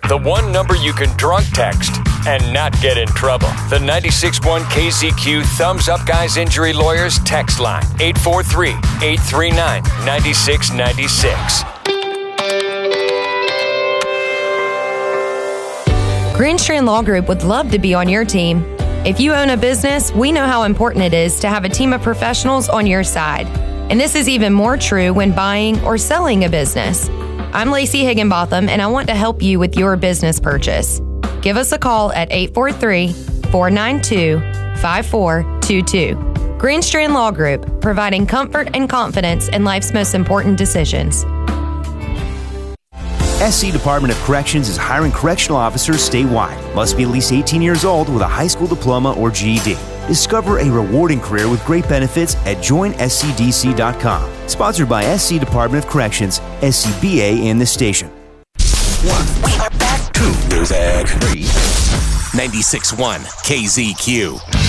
The one number you can drunk text and not get in trouble. The 96.1 KZQ Thumbs Up Guys Injury Lawyers text line. 843-839-9696. Greenstrand Law Group would love to be on your team. If you own a business, we know how important it is to have a team of professionals on your side. And this is even more true when buying or selling a business. I'm Lacey Higginbotham, and I want to help you with your business purchase. Give us a call at 843-492-5422. Greenstrand Law Group, providing comfort and confidence in life's most important decisions. SC Department of Corrections is hiring correctional officers statewide. Must be at least 18 years old with a high school diploma or GED. Discover a rewarding career with great benefits at joinscdc.com. Sponsored by SC Department of Corrections, SCBA, and the station. We are back to Music 96.1 KZQ.